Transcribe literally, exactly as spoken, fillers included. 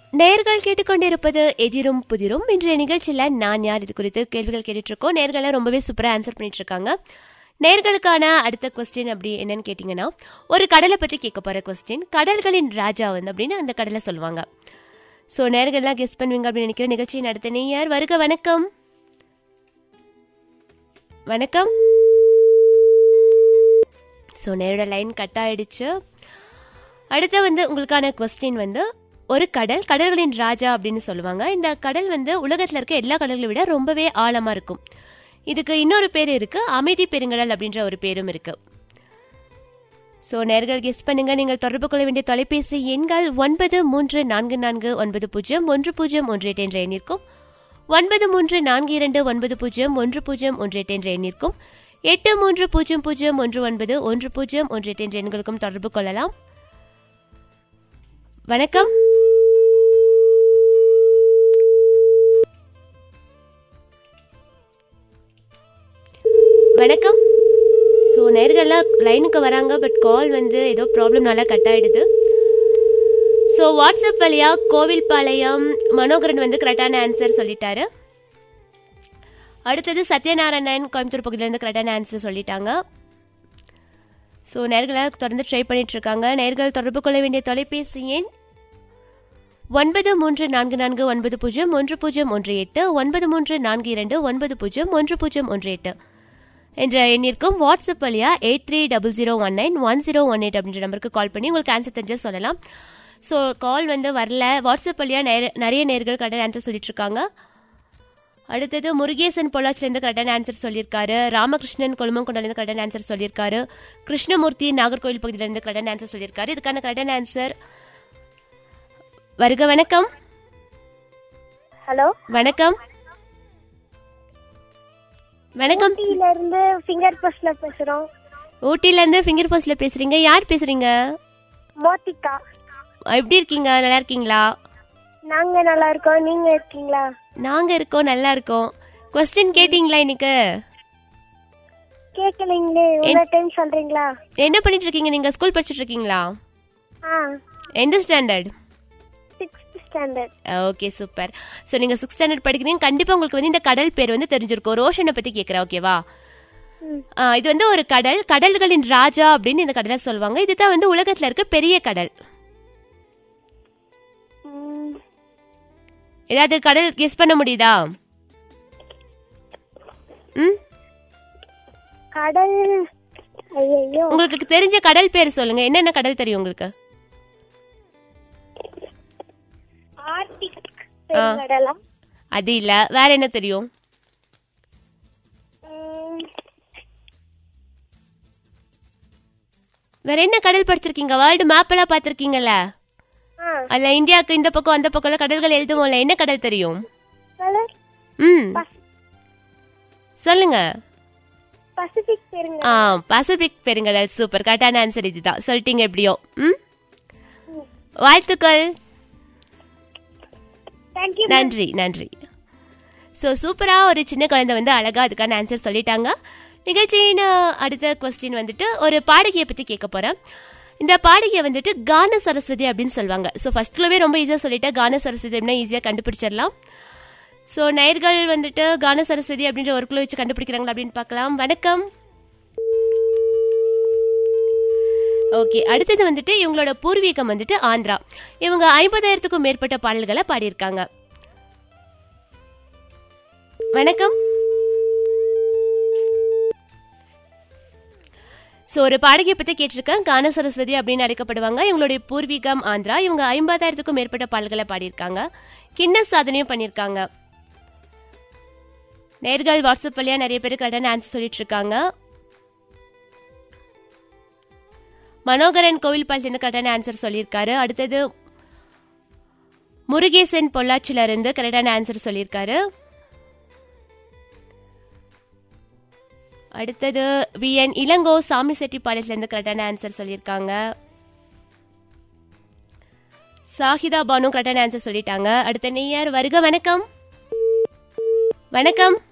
நேர்கள் கேட்டுக்கொண்டிருப்பது எதிரும் புதிரும். இன்றைய நிகழ்ச்சியில் நான் யார் இது குறித்து கேள்விகள் கேட்டுட்டு இருக்கோம். நேர்களை ரொம்பவே சூப்பராக ஆன்சர் பண்ணிட்டு இருக்காங்க. நேர்களுக்கான அடுத்த கொஸ்டின் அப்படி என்னன்னு கேட்டிங்கன்னா, ஒரு கடலை பற்றி கேட்க போகிற கொஸ்டின். கடல்களின் ராஜா வந்து அப்படின்னு அந்த கடலை சொல்லுவாங்க. ஸோ நேர்கள்லாம் கெஸ் பண்ணுவீங்க அப்படின்னு நினைக்கிற நிகழ்ச்சியின் அடுத்த நேயர் வருக. வணக்கம். வணக்கம். ஸோ நேரோட லைன் கட் ஆயிடுச்சு. அடுத்து வந்து உங்களுக்கான கொஸ்டின் வந்து, ஒரு கடல் கடல்களின் ராஜா அப்படின்னு சொல்லுவாங்க. இந்த கடல் வந்து உலகத்தில் இருக்க எல்லா கடல்களை விட ரொம்பவே ஆழமாக இருக்கும். இதுக்கு இன்னொரு பேர் இருக்கு, அமைதி பெருங்கடல் அப்படின்ற ஒரு பேரும் இருக்கு. ஸோ நேர்கள் கெஸ் பண்ணுங்க. நீங்கள் தொடர்பு கொள்ள வேண்டிய தொலைபேசி எண்கள் ஒன்பது மூன்று நான்கு நான்கு ஒன்பது பூஜ்ஜியம் ஒன்று பூஜ்ஜியம் ஒன்று எட்டு என்ற எண்ணிற்கும், ஒன்பது மூன்று நான்கு இரண்டு ஒன்பது பூஜ்ஜியம் ஒன்று பூஜ்ஜியம் ஒன்று எட்டு என்ற எண்ணிற்கும், எட்டு மூன்று பூஜ்ஜியம் பூஜ்ஜியம் ஒன்று ஒன்பது ஒன்று பூஜ்ஜியம் ஒன்று எட்டு என்ற எண்களுக்கும் தொடர்பு கொள்ளலாம். வணக்கம். வணக்கம். ஸோ நேர்கள்லாம் லைனுக்கு வராங்க, பட் கால் வந்து ஏதோ ப்ராப்ளம்னால கட் ஆகிடுது. ஸோ வாட்ஸ்அப் வழியாக கோவில்பாளையம் மனோகரன் வந்து கரெக்டான ஆன்சர் சொல்லிட்டாரு. அடுத்தது சத்யநாராயணன் கோயம்புத்தூர் பகுதியிலேருந்து கரெக்டான ஆன்சர் சொல்லிட்டாங்க. ஸோ நேர்களை தொடர்ந்து ட்ரை பண்ணிட்டு இருக்காங்க. நேர்கள் தொடர்பு கொள்ள வேண்டிய தொலைபேசி எண் ஒன்பது மூன்று நான்கு நான்கு ஒன்பது பூஜ்ஜியம் ஒன்று பூஜ்ஜியம் ஒன்று எட்டு, ஒன்பது மூன்று நான்கு இரண்டு ஒன்பது பூஜ்ஜியம் ஒன்று பூஜ்ஜியம் ஒன்று எட்டு என்ற எண்ணிற்கும் வாட்ஸ்அப் வழியா eight three double zero one nine one zero one eight அப்படின்ற நம்பருக்கு கால் பண்ணி உங்களுக்கு ஆன்சர் தெரிஞ்சு சொல்லலாம். ஸோ கால் வந்து வரல. வாட்ஸ்அப் வழியா நிறைய நேர்கள் கரெக்டான ஆன்சர் சொல்லிட்டு இருக்காங்க. அடுத்தது முருகேசன் பொள்ளாச்சிலேருந்து கரெக்டான ஆன்சர் சொல்லியிருக்காரு. ராமகிருஷ்ணன் கொழுமங்கொண்டாலேருந்து கரெக்டான ஆன்சர் சொல்லியிருக்காரு. கிருஷ்ணமூர்த்தி நாகர்கோவில் பகுதியிலேருந்து கரெக்டான ஆன்சர் சொல்லியிருக்காரு. இதுக்கான கரெக்டான ஆன்சர் வருக. வணக்கம். ஹலோ. வணக்கம். வணக்கம். ஊட்டில இருந்து ஃபிங்கர் போஸ்ட்ல பேசுறோம். ஊட்டில இருந்து ஃபிங்கர் போஸ்ட்ல பேசுறீங்க. யார் பேசுறீங்க? மோதிகா. எப்படி இருக்கீங்க? நல்லா இருக்கீங்களா? நாங்க நல்லா இருக்கோம். நீங்க இருக்கீங்களா? நாங்க இருக்கோம், நல்லா இருக்கோம். क्वेश्चन கேட்டிங்களா இன்னைக்கு? கேக்கலீங்களே. ஒரு டைம் சொல்றீங்களா? என்ன பண்ணிட்டு இருக்கீங்க நீங்க? ஸ்கூல் படிச்சிட்டு இருக்கீங்களா? ஆ. எந்த standard? Sixth standard. Okay, super. So நீங்கள் சிக்ஸ்த் ஸ்டாண்டர்ட் படிக்கிறீங்க. கண்டிப்பாக உங்களுக்கு வந்து இந்த கடல் பேர் வந்து தெரிஞ்சிருக்கும். ரோஷனை பற்றி கேட்குறேன், ஓகேவா? இது வந்து ஒரு கடல், கடல்களின் ராஜா அப்படின்னு இந்த கடலை சொல்லுவாங்க. இதுதான் வந்து உலகத்தில் இருக்க பெரிய கடல். ஏதாவது கடல் கெஸ் பண்ண முடியுதா? ம், கடல். ஐயோ, உங்களுக்கு தெரிஞ்ச கடல் பேர் சொல்லுங்க. என்னென்ன கடல் தெரியும் உங்களுக்கு? ஆர்டிக் பெருங்கடலா? அது இல்ல, வேற என்ன தெரியும்? வேற என்ன கடல் படிச்சிருக்கீங்க? வேர்ல்டு மேப் எல்லாம் பாத்திருக்கீங்கல்ல? அல்ல இந்தியாவுக்கு இந்த பக்கம் அந்த பக்கம் கடல்கள் எழுதுவோம்ல, என்ன கடல் தெரியும்? ம், சொல்லுங்க. பசிபிக் பெருங்கடல். ஆ, பசிபிக் பெருங்கடல். சூப்பர், கரெக்டான ஆன்சர் இதுதான். சொல்லிட்டீங்க எப்படியோ. ம், வாழ்த்துக்கள். நன்றி நன்றி. ஸோ சூப்பராக ஒரு சின்ன குழந்தை வந்து அழகாக அதுக்கான ஆன்சர் சொல்லிட்டாங்க. நிகழ்ச்சியின் அடுத்த கொஸ்டின் வந்துட்டு ஒரு பாடகியை பற்றி கேட்க போகிறேன். இந்த பாடகியை வந்துட்டு கான சரஸ்வதி அப்படின்னு சொல்லுவாங்க. ஸோ ஃபர்ஸ்ட்லவே ரொம்ப ஈஸியாக சொல்லிட்டேன். கான சரஸ்வதி அப்படின்னா ஈஸியாக கண்டுபிடிச்சிடலாம். ஸோ நேயர்கள் வந்துட்டு கான சரஸ்வதி அப்படின்ற ஒரு குழு வச்சு கண்டுபிடிக்கிறாங்களா அப்படின்னு பார்க்கலாம். வணக்கம். ஓகே, அடுத்தது வந்துட்டு இவங்களோட பூர்வீகம் வந்துட்டு ஆந்திரா. இவங்க ஐம்பதாயிரத்துக்கும் மேற்பட்ட பாடல்களை பாடியிருக்காங்க. வணக்கம். ஸோ ஒரு பாடகியை பற்றி கேட்டிருக்கேன். கான சரஸ்வதி அப்படின்னு அழைக்கப்படுவாங்க. இவங்களுடைய பூர்வீகம் ஆந்திரா. இவங்க ஐம்பதாயிரத்துக்கும் மேற்பட்ட பாடல்களை பாடியிருக்காங்க. கின்னஸ் சாதனையும் பண்ணியிருக்காங்க. நேர்கள் வாட்ஸ்அப் வழியா நிறைய பேருக்கு கரெக்டான ஆன்சர் சொல்லிட்டு இருக்காங்க. மனோகரன் கோவில்பாளையத்திலிருந்து கரெக்டான ஆன்சர் சொல்லியிருக்காரு. அடுத்தது முருகேசன் பொள்ளாச்சில இருந்து கரெக்டான ஆன்சர் சொல்லியிருக்காரு. அடுத்தது வி என் இளங்கோ சாமி செட்டிப்பாளையத்துல இருந்து கரெக்டான ஆன்சர் சொல்லியிருக்காங்க. சாஹிதா பானு கரெக்டான ஆன்சர் சொல்லிட்டாங்க. அடுத்த நேயர் வருக. வணக்கம். வணக்கம்.